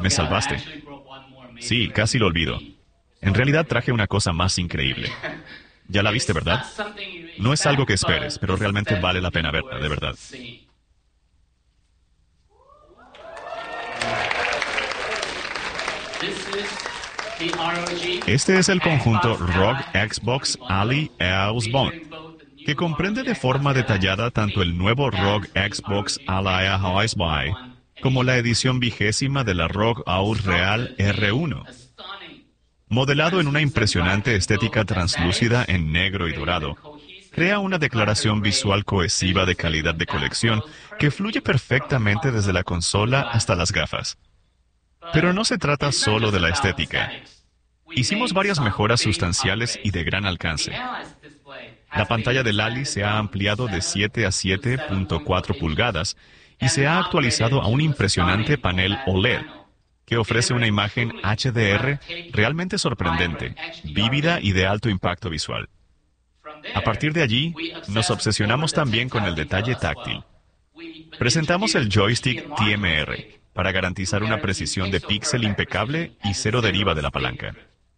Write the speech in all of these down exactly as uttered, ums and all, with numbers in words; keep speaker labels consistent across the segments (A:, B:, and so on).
A: Me salvaste. Sí, casi lo olvido. En realidad traje una cosa más increíble. Ya la viste, ¿verdad? No es algo que esperes, pero realmente vale la pena verla, de verdad. Este es el conjunto R O G Xbox Ally Ausbund, que comprende de forma detallada tanto el nuevo R O G Xbox Ally Ausbund como la edición vigésima de la R O G Aus Real R uno. Modelado en una impresionante estética translúcida en negro y dorado, crea una declaración visual cohesiva de calidad de colección que fluye perfectamente desde la consola hasta las gafas. Pero no se trata solo de la estética. Hicimos varias mejoras sustanciales y de gran alcance. La pantalla del Ally se ha ampliado de siete a siete punto cuatro pulgadas y se ha actualizado a un impresionante panel O L E D, que ofrece una imagen H D R realmente sorprendente, vívida y de alto impacto visual. A partir de allí, nos obsesionamos también con el detalle táctil. Presentamos el joystick T M R para garantizar una precisión de píxel impecable y cero deriva de la palanca.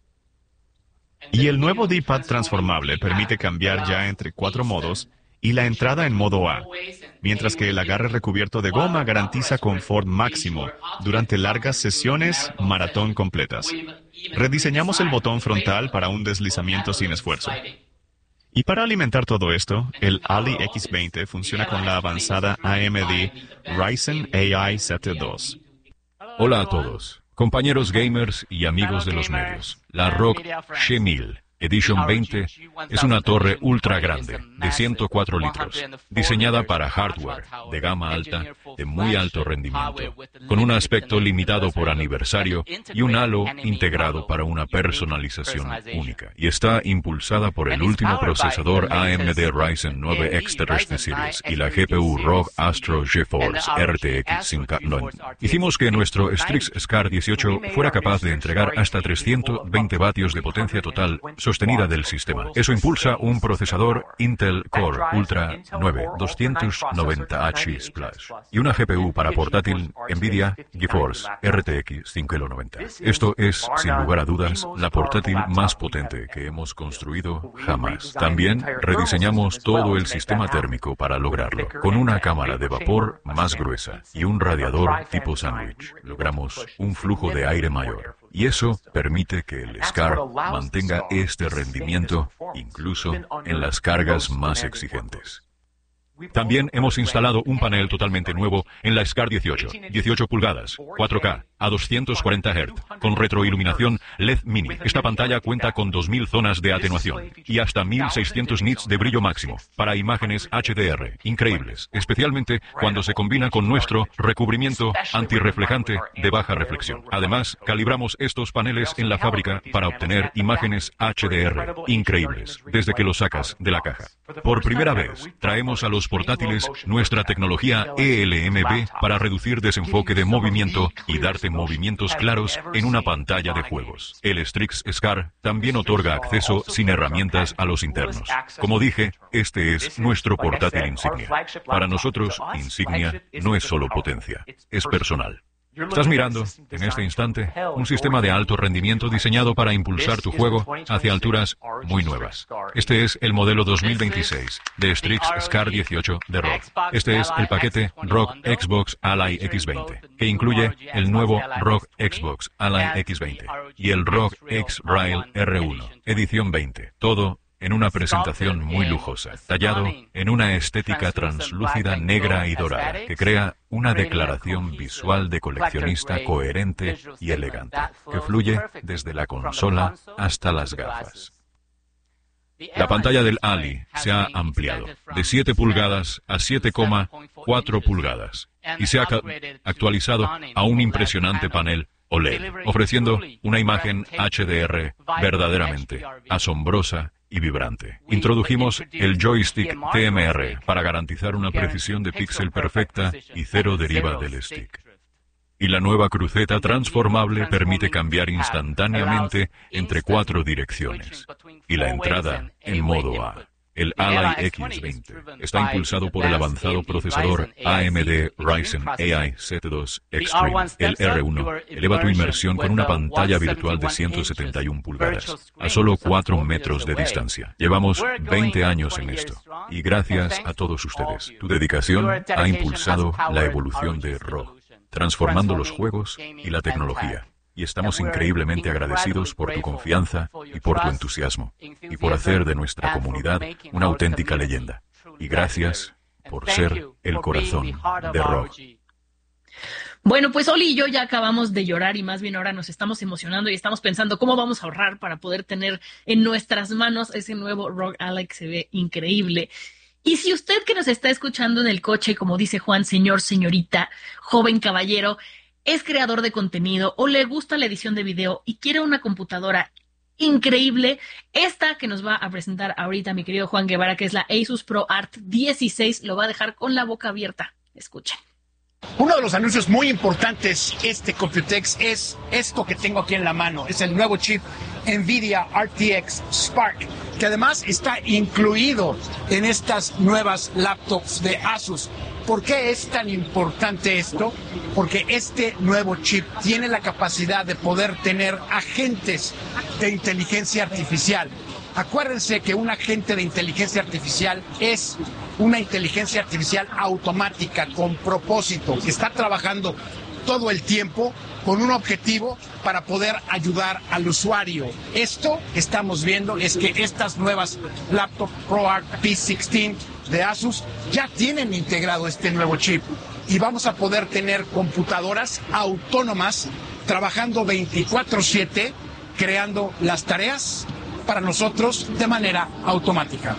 A: Y el nuevo D-pad transformable permite cambiar ya entre cuatro modos y la entrada en modo A, mientras que el agarre recubierto de goma garantiza confort máximo durante largas sesiones maratón completas. Rediseñamos el botón frontal para un deslizamiento sin esfuerzo. Y para alimentar todo esto, el Ally X veinte funciona con la avanzada A M D Ryzen A I Z dos.
B: Hola a todos, compañeros gamers y amigos de los medios. La R O G G mil Edition veinte es una torre ultra grande de ciento cuatro litros, diseñada para hardware de gama alta, de muy alto rendimiento, con un aspecto limitado por aniversario y un halo integrado para una personalización única. Y está impulsada por el último procesador A M D Ryzen nueve X Terrestre Series y la G P U R O G Astro GeForce R T X cinco noventa. Hicimos que nuestro Strix SCAR dieciocho fuera capaz de entregar hasta trescientos veinte vatios de potencia total sostenida del sistema. Eso impulsa un procesador Intel Core Ultra nueve doscientos noventa H Splash y una G P U para portátil NVIDIA GeForce R T X cinco noventa. Esto es, sin lugar a dudas, la portátil más potente que hemos construido jamás. También rediseñamos todo el sistema térmico para lograrlo. Con una cámara de vapor más gruesa y un radiador tipo sándwich, logramos un flujo de aire mayor. Y eso permite que el SCAR mantenga este rendimiento incluso en las cargas más exigentes. También hemos instalado un panel totalmente nuevo en la SCAR dieciocho, dieciocho pulgadas, cuatro K, a doscientos cuarenta hertz, con retroiluminación L E D Mini. Esta pantalla cuenta con dos mil zonas de atenuación y hasta mil seiscientos nits de brillo máximo para imágenes H D R, increíbles, especialmente cuando se combina con nuestro recubrimiento antirreflejante de baja reflexión. Además, calibramos estos paneles en la fábrica para obtener imágenes H D R, increíbles, desde que los sacas de la caja. Por primera vez, traemos a los portátiles nuestra tecnología E L M B para reducir desenfoque de movimiento y darte movimientos claros en una pantalla de juegos. El Strix SCAR también otorga acceso sin herramientas a los internos. Como dije, este es nuestro portátil insignia. Para nosotros, insignia no es solo potencia, es personal. Estás mirando, en este instante, un sistema de alto rendimiento diseñado para impulsar tu juego hacia alturas muy nuevas. Este es el modelo dos mil veintiséis de Strix SCAR dieciocho de R O G. Este es el paquete R O G Xbox Ally X veinte, que incluye el nuevo R O G Xbox Ally X veinte y el R O G X-Rail R uno, edición veinte. Todo en una presentación muy lujosa, tallado en una estética translúcida negra y dorada, que crea una declaración visual de coleccionista coherente y elegante, que fluye desde la consola hasta las gafas. La pantalla del Ally se ha ampliado de siete pulgadas a siete coma cuatro pulgadas y se ha actualizado a un impresionante panel O L E D, ofreciendo una imagen H D R verdaderamente asombrosa y vibrante. Introdujimos el joystick T M R para garantizar una precisión de píxel perfecta y cero deriva del stick. Y la nueva cruceta transformable permite cambiar instantáneamente entre cuatro direcciones y la entrada en modo A. El Ally X veinte está impulsado por el avanzado procesador A M D Ryzen A I Z dos Extreme. El R uno eleva tu inmersión con una pantalla virtual de ciento setenta y una pulgadas, a solo cuatro metros de distancia. Llevamos veinte años en esto, y gracias a todos ustedes, tu dedicación ha impulsado la evolución de R O G, transformando los juegos y la tecnología. Y estamos increíblemente agradecidos por tu confianza y por tu entusiasmo, y por hacer de nuestra comunidad una auténtica leyenda. Y gracias por ser el corazón de R O G.
C: Bueno, pues Oli y yo ya acabamos de llorar y más bien ahora nos estamos emocionando y estamos pensando cómo vamos a ahorrar para poder tener en nuestras manos ese nuevo R O G Ally que se ve increíble. Y si usted que nos está escuchando en el coche, como dice Juan, señor, señorita, joven caballero, es creador de contenido o le gusta la edición de video y quiere una computadora increíble, esta que nos va a presentar ahorita mi querido Juan Guevara, que es la Asus ProArt dieciséis, lo va a dejar con la boca abierta. Escuchen.
D: Uno de los anuncios muy importantes este Computex es esto que tengo aquí en la mano. Es el nuevo chip NVIDIA R T X Spark, que además está incluido en estas nuevas laptops de Asus. ¿Por qué es tan importante esto? Porque este nuevo chip tiene la capacidad de poder tener agentes de inteligencia artificial. Acuérdense que un agente de inteligencia artificial es una inteligencia artificial automática con propósito, que está trabajando todo el tiempo con un objetivo para poder ayudar al usuario. Esto que estamos viendo es que estas nuevas laptop ProArt P dieciséis de Asus ya tienen integrado este nuevo chip y vamos a poder tener computadoras autónomas trabajando veinticuatro siete, creando las tareas para nosotros de manera automática.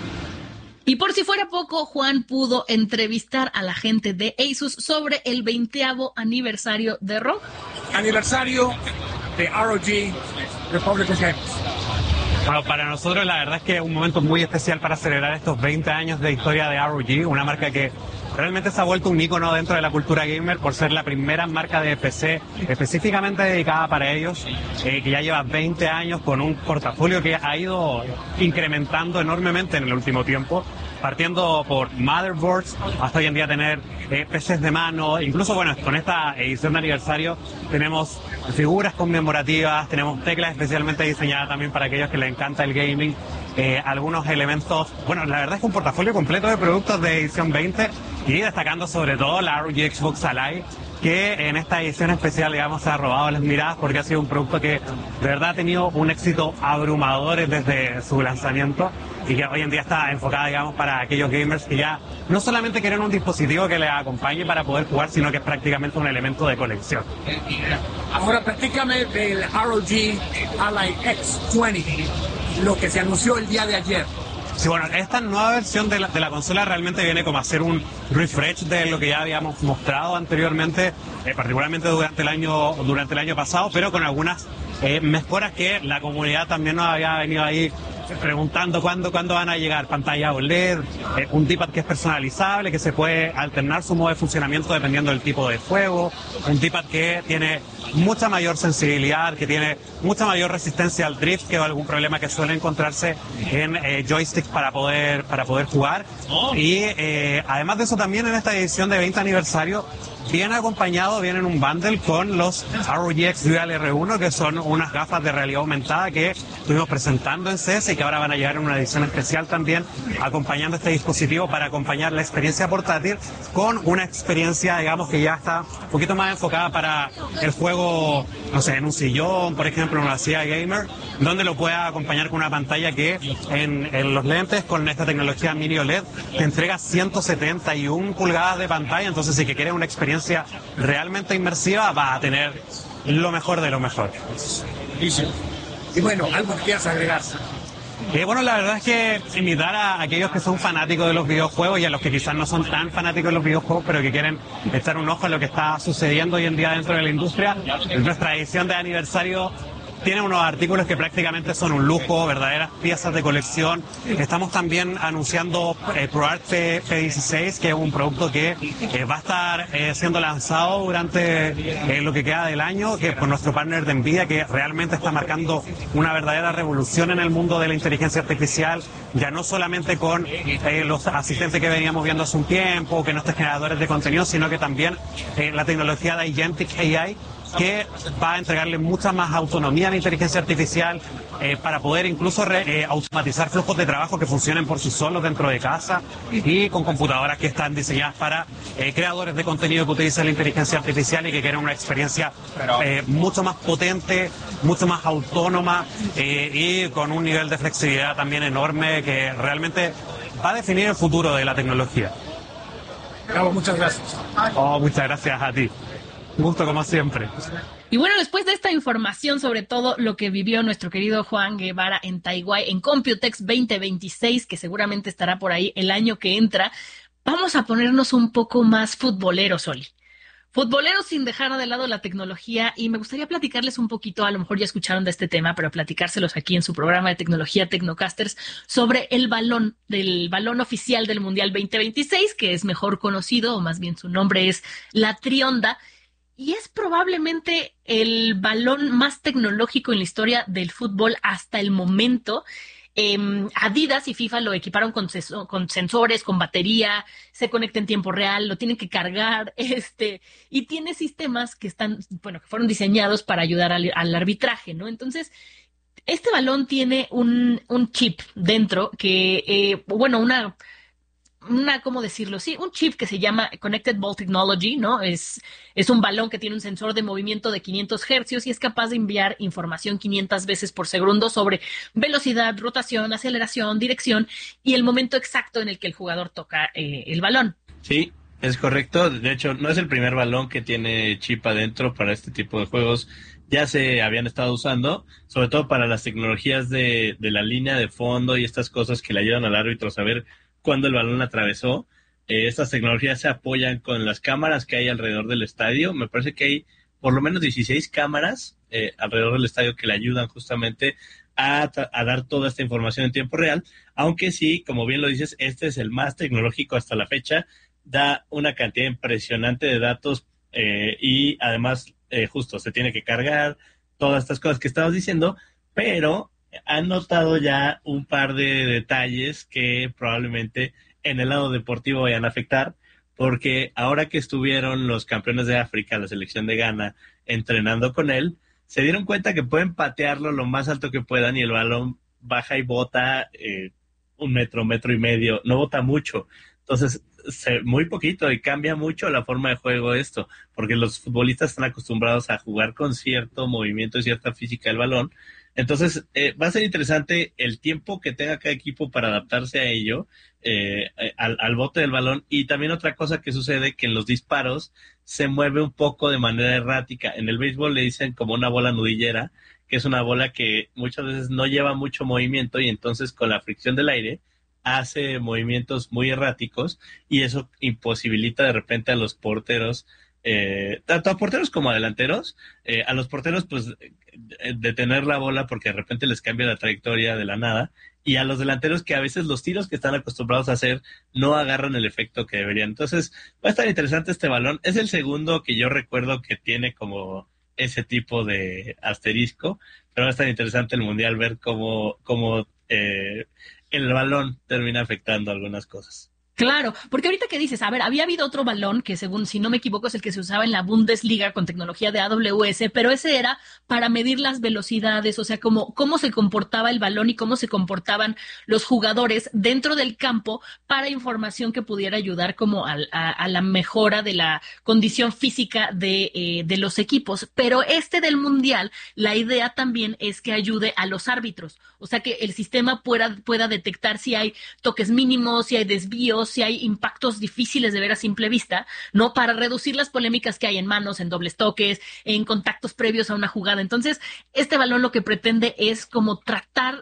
C: Y por si fuera poco, Juan pudo entrevistar a la gente de Asus sobre el veinteavo aniversario de R O G.
D: Aniversario de R O G Republic of Games.
E: Bueno, para nosotros la verdad es que es un momento muy especial para celebrar estos veinte años de historia de R O G, una marca que realmente se ha vuelto un ícono dentro de la cultura gamer por ser la primera marca de P C específicamente dedicada para ellos, eh, que ya lleva veinte años con un portafolio que ha ido incrementando enormemente en el último tiempo, partiendo por motherboards hasta hoy en día tener eh, P Cs de mano. Incluso bueno, con esta edición de aniversario tenemos figuras conmemorativas, tenemos teclas especialmente diseñadas también para aquellos que les encanta el gaming, eh, algunos elementos. Bueno, la verdad es que un portafolio completo de productos de edición veinte y destacando sobre todo la R O G Xbox Ally, que en esta edición especial, digamos, se ha robado las miradas porque ha sido un producto que de verdad ha tenido un éxito abrumador desde su lanzamiento y que hoy en día está enfocada, digamos, para aquellos gamers que ya no solamente quieren un dispositivo que les acompañe para poder jugar, sino que es prácticamente un elemento de colección.
D: Ahora platícame del R O G Ally X veinte, lo que se anunció el día de ayer.
E: Sí, bueno, esta nueva versión de la, de la consola realmente viene como a hacer un refresh de lo que ya habíamos mostrado anteriormente, eh, particularmente durante el año durante el año pasado, pero con algunas eh, mejoras que la comunidad también nos había venido ahí preguntando cuándo, cuándo van a llegar. Pantalla O L E D, eh, un D-pad que es personalizable, que se puede alternar su modo de funcionamiento dependiendo del tipo de juego, un D-pad que tiene mucha mayor sensibilidad, que tiene mucha mayor resistencia al drift, que es algún problema que suele encontrarse en eh, joysticks para poder, para poder jugar. Y eh, además de eso también en esta edición de veinte aniversario viene acompañado, viene en un bundle con los R O G X Dual R uno, que son unas gafas de realidad aumentada que estuvimos presentando en C E S y que ahora van a llegar en una edición especial también, acompañando este dispositivo para acompañar la experiencia portátil con una experiencia, digamos, que ya está un poquito más enfocada para el juego, no sé, en un sillón, por ejemplo, en una silla gamer, donde lo pueda acompañar con una pantalla que en, en los lentes, con esta tecnología mini O L E D, te entrega ciento setenta y una pulgadas de pantalla. Entonces, si que quieres una experiencia realmente inmersiva, va a tener lo mejor de lo mejor.
D: Y bueno, algo que quieras agregar.
E: Eh, bueno, la verdad es que invitar a aquellos que son fanáticos de los videojuegos y a los que quizás no son tan fanáticos de los videojuegos, pero que quieren echar un ojo a lo que está sucediendo hoy en día dentro de la industria, en nuestra edición de aniversario tiene unos artículos que prácticamente son un lujo, verdaderas piezas de colección. Estamos también anunciando eh, ProArt P dieciséis, que es un producto que eh, va a estar eh, siendo lanzado durante eh, lo que queda del año, que es por nuestro partner de NVIDIA, que realmente está marcando una verdadera revolución en el mundo de la inteligencia artificial, ya no solamente con eh, los asistentes que veníamos viendo hace un tiempo, que nuestros generadores de contenido, sino que también eh, la tecnología de Agentic A I, que va a entregarle mucha más autonomía a la inteligencia artificial eh, para poder incluso re, eh, automatizar flujos de trabajo que funcionen por sí solos dentro de casa, y con computadoras que están diseñadas para eh, creadores de contenido que utilizan la inteligencia artificial y que quieren una experiencia eh, mucho más potente, mucho más autónoma eh, y con un nivel de flexibilidad también enorme que realmente va a definir el futuro de la tecnología.
D: Bravo, muchas gracias.
E: Oh, muchas gracias a ti. Gusto como siempre.
C: Y bueno, después de esta información sobre todo lo que vivió nuestro querido Juan Guevara en Taiwán, en Computex veinte veintiséis, que seguramente estará por ahí el año que entra, vamos a ponernos un poco más futboleros, Oli. Futboleros sin dejar de lado la tecnología, y me gustaría platicarles un poquito, a lo mejor ya escucharon de este tema, pero platicárselos aquí en su programa de tecnología Tecnocasters, sobre el balón, del balón oficial del Mundial veinte veintiséis, que es mejor conocido, o más bien su nombre es la Trionda. Y es probablemente el balón más tecnológico en la historia del fútbol hasta el momento. Eh, Adidas y FIFA lo equiparon con, ses- con sensores, con batería, se conecta en tiempo real, lo tienen que cargar, este, y tiene sistemas que están, bueno, que fueron diseñados para ayudar al, al arbitraje, ¿no? Entonces, este balón tiene un, un chip dentro que, eh, bueno, una... una, ¿cómo decirlo? Sí, un chip que se llama Connected Ball Technology, ¿no? Es, es un balón que tiene un sensor de movimiento de quinientos hercios y es capaz de enviar información quinientas veces por segundo sobre velocidad, rotación, aceleración, dirección y el momento exacto en el que el jugador toca eh, el balón.
F: Sí, es correcto. De hecho, no es el primer balón que tiene chip adentro para este tipo de juegos. Ya se habían estado usando, sobre todo para las tecnologías de, de la línea de fondo y estas cosas que le ayudan al árbitro a saber cuando el balón atravesó. Eh, estas tecnologías se apoyan con las cámaras que hay alrededor del estadio. Me parece que hay por lo menos dieciséis cámaras eh, alrededor del estadio que le ayudan justamente a, a dar toda esta información en tiempo real, aunque sí, como bien lo dices, este es el más tecnológico hasta la fecha, da una cantidad impresionante de datos eh, y además eh, justo se tiene que cargar todas estas cosas que estabas diciendo, pero han notado ya un par de detalles que probablemente en el lado deportivo vayan a afectar, porque ahora que estuvieron los campeones de África, la selección de Ghana, entrenando con él, se dieron cuenta que pueden patearlo lo más alto que puedan y el balón baja y bota eh, un metro, metro y medio, no bota mucho. Entonces, se, muy poquito y cambia mucho la forma de juego esto, porque los futbolistas están acostumbrados a jugar con cierto movimiento y cierta física del balón. Entonces, eh, va a ser interesante el tiempo que tenga cada equipo para adaptarse a ello, eh, al, al bote del balón. Y también otra cosa que sucede, que en los disparos se mueve un poco de manera errática. En el béisbol le dicen como una bola nudillera, que es una bola que muchas veces no lleva mucho movimiento y entonces con la fricción del aire hace movimientos muy erráticos y eso imposibilita de repente a los porteros, eh, tanto a porteros como a delanteros, eh, a los porteros pues detener la bola porque de repente les cambia la trayectoria de la nada, y a los delanteros que a veces los tiros que están acostumbrados a hacer no agarran el efecto que deberían. Entonces va a estar interesante este balón. Es el segundo que yo recuerdo que tiene como ese tipo de asterisco, pero va a estar interesante el Mundial ver cómo, cómo eh, el balón termina afectando algunas cosas.
C: Claro, porque ahorita que dices, a ver, había habido otro balón que según, si no me equivoco, es el que se usaba en la Bundesliga con tecnología de A W S, pero ese era para medir las velocidades, o sea, cómo, cómo se comportaba el balón y cómo se comportaban los jugadores dentro del campo para información que pudiera ayudar como a, a, a la mejora de la condición física de, eh, de los equipos. Pero este del Mundial, la idea también es que ayude a los árbitros, o sea, que el sistema pueda, pueda detectar si hay toques mínimos, si hay desvíos, si hay impactos difíciles de ver a simple vista, ¿no? Para reducir las polémicas que hay en manos, en dobles toques, en contactos previos a una jugada. Entonces, este balón lo que pretende es como tratar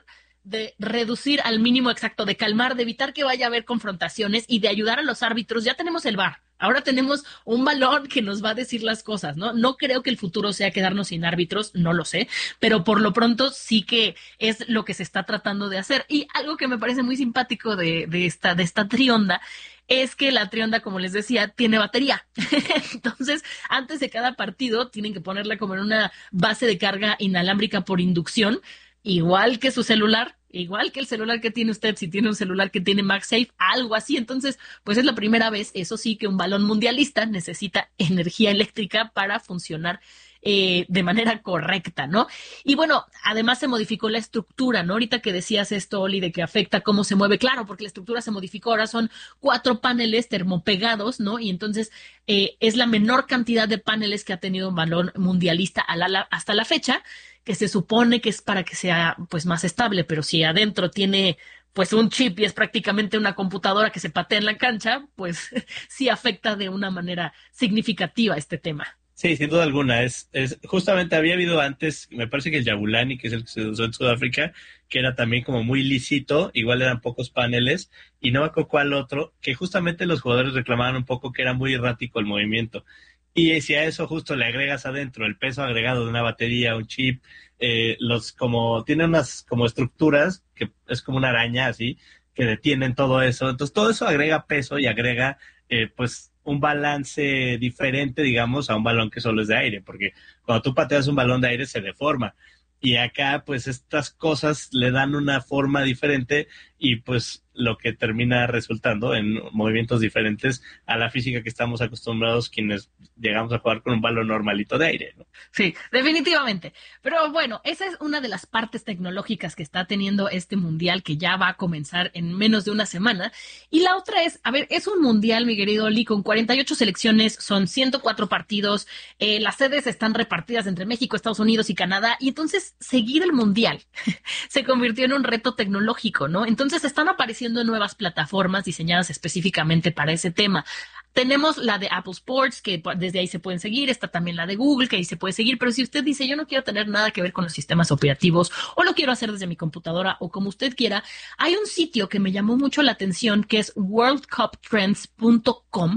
C: de reducir al mínimo exacto, de calmar, de evitar que vaya a haber confrontaciones y de ayudar a los árbitros. Ya tenemos el V A R. Ahora tenemos un balón que nos va a decir las cosas, ¿no? No creo que el futuro sea quedarnos sin árbitros, no lo sé, pero por lo pronto sí que es lo que se está tratando de hacer. Y algo que me parece muy simpático de, de esta, de esta trionda es que la trionda, como les decía, tiene batería. Entonces, antes de cada partido tienen que ponerla como en una base de carga inalámbrica por inducción, igual que su celular, igual que el celular que tiene usted, si tiene un celular que tiene MagSafe, algo así. Entonces, pues es la primera vez, eso sí, que un balón mundialista necesita energía eléctrica para funcionar eh, de manera correcta, ¿no? Y bueno, además se modificó la estructura, ¿no? Ahorita que decías esto, Oli, de que afecta cómo se mueve, claro, porque la estructura se modificó, ahora son cuatro paneles termopegados, ¿no? Y entonces eh, es la menor cantidad de paneles que ha tenido un balón mundialista a la, hasta la fecha, que se supone que es para que sea pues más estable, pero si adentro tiene pues un chip y es prácticamente una computadora que se patea en la cancha, pues sí afecta de una manera significativa este tema.
F: Sí, sin duda alguna. Es, es justamente había habido antes, me parece que el Yabulani, que es el que se usó en Sudáfrica, que era también como muy lisito, igual eran pocos paneles, y no me acuerdo cuál otro, que justamente los jugadores reclamaban un poco que era muy errático el movimiento. Y si a eso justo le agregas adentro el peso agregado de una batería, un chip, eh, los como tiene unas como estructuras que es como una araña así, que detienen todo eso. Entonces todo eso agrega peso y agrega eh, pues un balance diferente, digamos, a un balón que solo es de aire, porque cuando tú pateas un balón de aire se deforma. Y acá, pues, estas cosas le dan una forma diferente y, pues, lo que termina resultando en movimientos diferentes a la física que estamos acostumbrados quienes llegamos a jugar con un balón normalito de aire, ¿no?
C: Sí, definitivamente. Pero bueno, esa es una de las partes tecnológicas que está teniendo este mundial que ya va a comenzar en menos de una semana. Y la otra es, a ver, es un mundial, mi querido Oli, con cuarenta y ocho selecciones, son ciento cuatro partidos, eh, las sedes están repartidas entre México, Estados Unidos y Canadá, y entonces seguir el mundial se convirtió en un reto tecnológico, ¿no? Entonces están apareciendo nuevas plataformas diseñadas específicamente para ese tema. Tenemos la de Apple Sports, que desde ahí se pueden seguir, está también la de Google, que ahí se puede seguir, pero si usted dice, yo no quiero tener nada que ver con los sistemas operativos, o lo quiero hacer desde mi computadora, o como usted quiera, hay un sitio que me llamó mucho la atención, que es world cup trends punto com,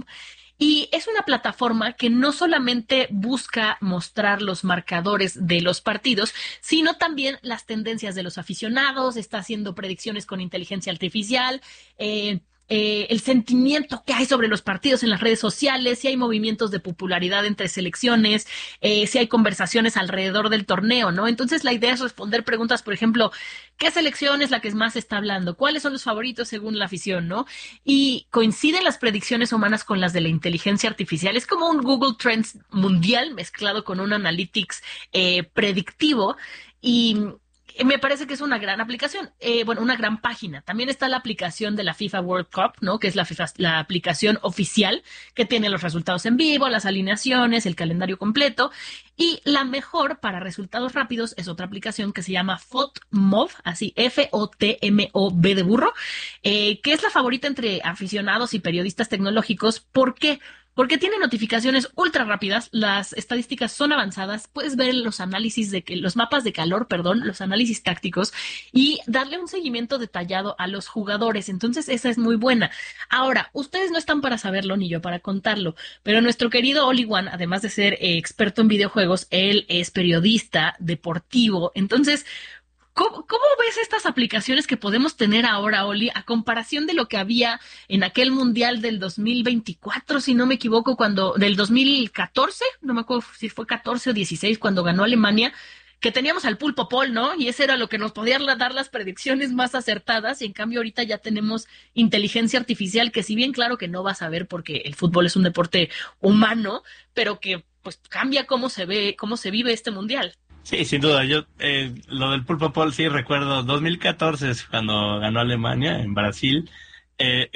C: y es una plataforma que no solamente busca mostrar los marcadores de los partidos, sino también las tendencias de los aficionados, está haciendo predicciones con inteligencia artificial, eh, eh, el sentimiento que hay sobre los partidos en las redes sociales, si hay movimientos de popularidad entre selecciones, eh, si hay conversaciones alrededor del torneo, ¿no? Entonces la idea es responder preguntas, por ejemplo, ¿qué selección es la que más está hablando? ¿Cuáles son los favoritos según la afición, no? Y coinciden las predicciones humanas con las de la inteligencia artificial. Es como un Google Trends mundial mezclado con un Analytics eh, predictivo, y me parece que es una gran aplicación, eh, bueno, una gran página. También está la aplicación de la FIFA World Cup, ¿no? Que es la, FIFA, la aplicación oficial que tiene los resultados en vivo, las alineaciones, el calendario completo. Y la mejor para resultados rápidos es otra aplicación que se llama FOTMOB, así F O T M O B de burro, eh, que es la favorita entre aficionados y periodistas tecnológicos. ¿Por qué? Porque tiene notificaciones ultra rápidas, las estadísticas son avanzadas, puedes ver los análisis de que, los mapas de calor, perdón, los análisis tácticos y darle un seguimiento detallado a los jugadores. Entonces esa es muy buena. Ahora, ustedes no están para saberlo ni yo para contarlo, pero nuestro querido Oli Wan, además de ser eh, experto en videojuegos, él es periodista deportivo. Entonces, ¿Cómo, ¿Cómo ves estas aplicaciones que podemos tener ahora, Oli, a comparación de lo que había en aquel Mundial del dos mil veinticuatro, si no me equivoco, cuando del dos mil catorce, no me acuerdo si fue catorce o dieciséis, cuando ganó Alemania, que teníamos al Pulpo Paul, ¿no? Y ese era lo que nos podía dar las predicciones más acertadas, y en cambio ahorita ya tenemos inteligencia artificial que si bien claro que no vas a ver porque el fútbol es un deporte humano, pero que pues cambia cómo se ve, cómo se vive este Mundial.
F: Sí, sin duda. Yo eh, lo del Pulpo Paul sí recuerdo. dos mil catorce es cuando ganó Alemania en Brasil. Eh,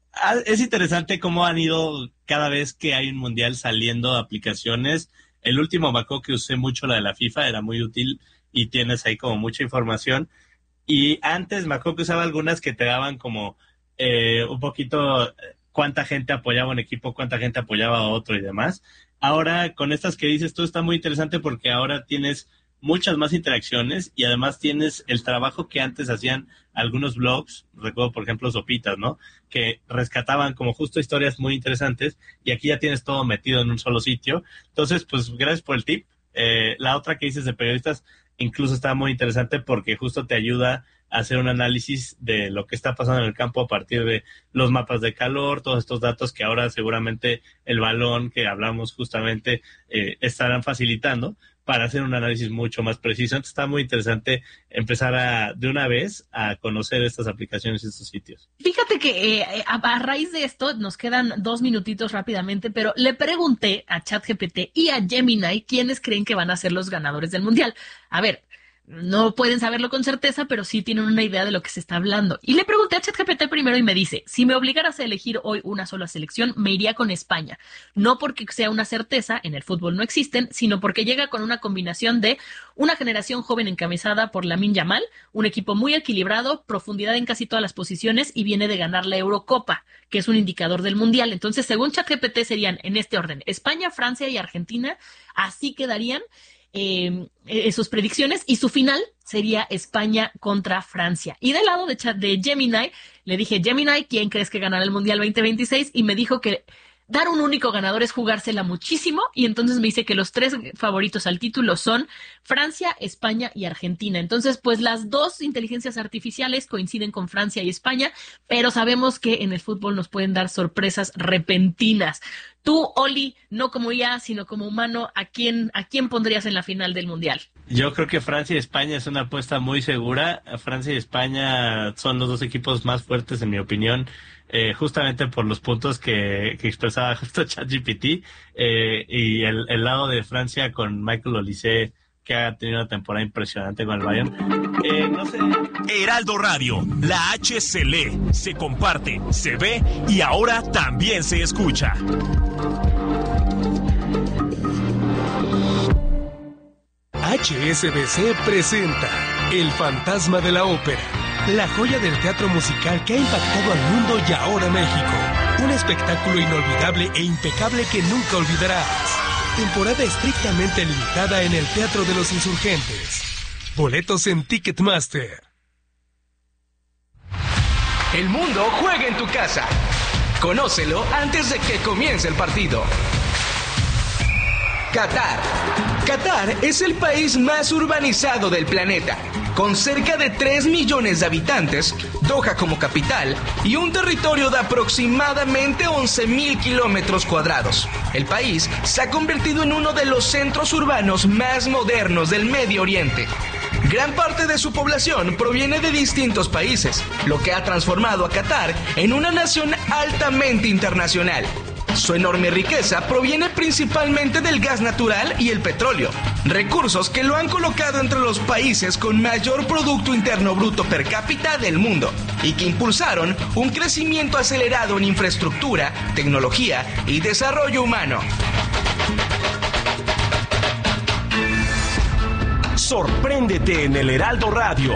F: es interesante cómo han ido cada vez que hay un mundial saliendo aplicaciones. El último me acuerdo que usé mucho la de la FIFA, era muy útil y tienes ahí como mucha información. Y antes me acuerdo que usaba algunas que te daban como eh, un poquito cuánta gente apoyaba un equipo, cuánta gente apoyaba a otro y demás. Ahora con estas que dices tú está muy interesante porque ahora tienes muchas más interacciones y además tienes el trabajo que antes hacían algunos blogs, recuerdo por ejemplo Sopitas, ¿no? Que rescataban como justo historias muy interesantes y aquí ya tienes todo metido en un solo sitio. Entonces, pues gracias por el tip. Eh, la otra que dices de periodistas incluso está muy interesante porque justo te ayuda a hacer un análisis de lo que está pasando en el campo a partir de los mapas de calor, todos estos datos que ahora seguramente el balón que hablamos justamente eh, estarán facilitando para hacer un análisis mucho más preciso. Entonces está muy interesante empezar a, de una vez a conocer estas aplicaciones y estos sitios.
C: Fíjate que eh, a, a raíz de esto, nos quedan dos minutitos rápidamente, pero le pregunté a ChatGPT y a Gemini quiénes creen que van a ser los ganadores del Mundial. A ver, no pueden saberlo con certeza, pero sí tienen una idea de lo que se está hablando. Y le pregunté a ChatGPT primero y me dice, si me obligaras a elegir hoy una sola selección, me iría con España. No porque sea una certeza, en el fútbol no existen, sino porque llega con una combinación de una generación joven encabezada por Lamine Yamal, un equipo muy equilibrado, profundidad en casi todas las posiciones y viene de ganar la Eurocopa, que es un indicador del Mundial. Entonces, según ChatGPT serían en este orden, España, Francia y Argentina, así quedarían Eh, eh, sus predicciones y su final sería España contra Francia. Y del lado de, de Gemini, le dije, Gemini, ¿quién crees que ganará el Mundial veinte veintiséis? Y me dijo que dar un único ganador es jugársela muchísimo y entonces me dice que los tres favoritos al título son Francia, España y Argentina. Entonces, pues las dos inteligencias artificiales coinciden con Francia y España, pero sabemos que en el fútbol nos pueden dar sorpresas repentinas. Tú, Oli, no como I A, sino como humano, ¿a quién, a quién pondrías en la final del Mundial?
F: Yo creo que Francia y España es una apuesta muy segura. Francia y España son los dos equipos más fuertes, en mi opinión, eh, justamente por los puntos que, que expresaba justo ChatGPT. Eh, y el, el lado de Francia con Michael Olise, que ha tenido una temporada impresionante con el Bayern. Eh, no sé.
G: Heraldo Radio, la H se lee, se comparte, se ve y ahora también se escucha.
H: H S B C presenta El Fantasma de la Ópera, la joya del teatro musical que ha impactado al mundo y ahora México. Un espectáculo inolvidable e impecable que nunca olvidarás. Temporada estrictamente limitada en el Teatro de los Insurgentes. Boletos en Ticketmaster.
I: El mundo juega en tu casa. Conócelo antes de que comience el partido. Qatar. Qatar es el país más urbanizado del planeta, con cerca de tres millones de habitantes, Doha como capital y un territorio de aproximadamente once mil kilómetros cuadrados. El país se ha convertido en uno de los centros urbanos más modernos del Medio Oriente. Gran parte de su población proviene de distintos países, lo que ha transformado a Qatar en una nación altamente internacional. Su enorme riqueza proviene principalmente del gas natural y el petróleo, recursos que lo han colocado entre los países con mayor Producto Interno Bruto per cápita del mundo y que impulsaron un crecimiento acelerado en infraestructura, tecnología y desarrollo humano.
G: Sorpréndete en el Heraldo Radio.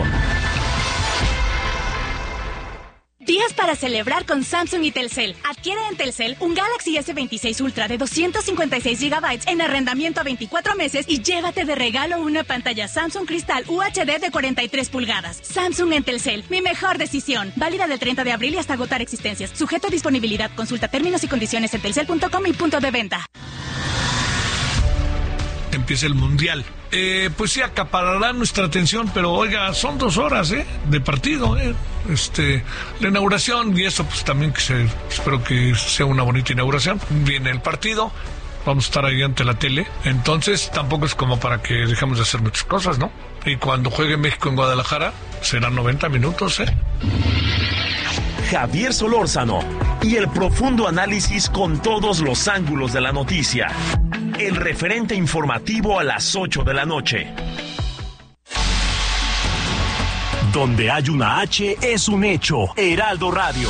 J: Días para celebrar con Samsung y Telcel. Adquiere en Telcel un Galaxy ese veintiséis Ultra de doscientos cincuenta y seis gigabytes en arrendamiento a veinticuatro meses y llévate de regalo una pantalla Samsung Crystal U H D de cuarenta y tres pulgadas. Samsung en Telcel, mi mejor decisión. Válida del treinta de abril y hasta agotar existencias. Sujeto a disponibilidad. Consulta términos y condiciones en telcel punto com y punto de venta.
K: Empieza el Mundial. Eh, pues sí, acaparará nuestra atención, pero oiga, son dos horas ¿eh? de partido. ¿eh? Este, la inauguración y eso, pues también que se, espero que sea una bonita inauguración. Viene el partido, vamos a estar ahí ante la tele, entonces tampoco es como para que dejemos de hacer muchas cosas, ¿no? Y cuando juegue México en Guadalajara, serán noventa minutos, ¿eh?
G: Javier Solórzano y el profundo análisis con todos los ángulos de la noticia. El referente informativo a las ocho de la noche. Donde hay una H es un hecho. Heraldo Radio.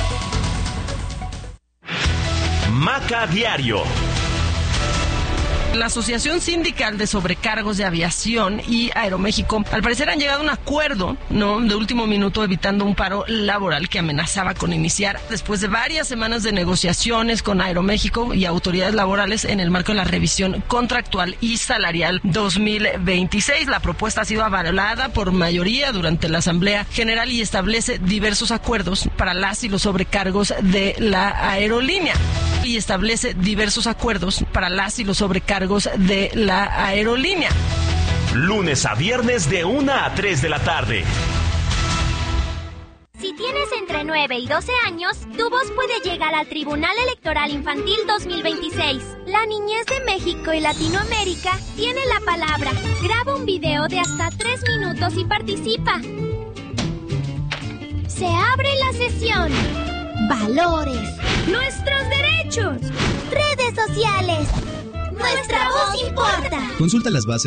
G: Maca Diario.
L: La Asociación Sindical de Sobrecargos de Aviación y Aeroméxico, al parecer, han llegado a un acuerdo, ¿no?, de último minuto, evitando un paro laboral que amenazaba con iniciar después de varias semanas de negociaciones con Aeroméxico y autoridades laborales en el marco de la revisión contractual y salarial dos mil veintiséis. La propuesta ha sido avalada por mayoría durante la Asamblea General y establece diversos acuerdos para las y los sobrecargos de la aerolínea. Y establece diversos acuerdos para las y los sobrecargos de la aerolínea.
G: Lunes a viernes de una a tres de la tarde.
M: Si tienes entre nueve y doce años, tu voz puede llegar al Tribunal Electoral Infantil dos mil veintiséis. La niñez de México y Latinoamérica tiene la palabra. Graba un video de hasta tres minutos y participa. Se abre la sesión. Valores. Nuestros derechos. Redes sociales. Nuestra voz importa.
N: Consulta las bases